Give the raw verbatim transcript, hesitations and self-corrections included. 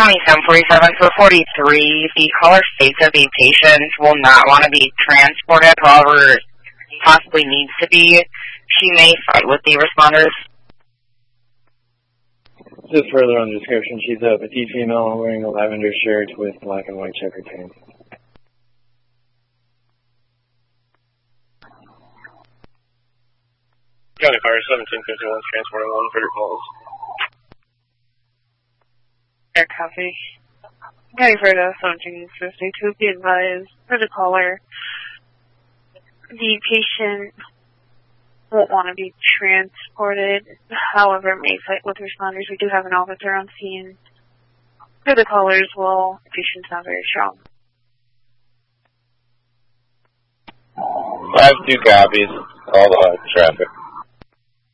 County seven forty-seven for forty-three. The caller states that the patient will not want to be transported, however, possibly needs to be. She may fight with the responders. Just further on the description, she's a petite female wearing a lavender shirt with black and white checkered pants. County Fire seventeen fifty-one, transporting one for your calls. Air copy. County Fire seventeen fifty-two, be advised for the caller. The patient won't want to be transported, however, may fight with responders. We do have an officer on scene. For the callers, well, the patient's not very strong. I have two copies. All the traffic.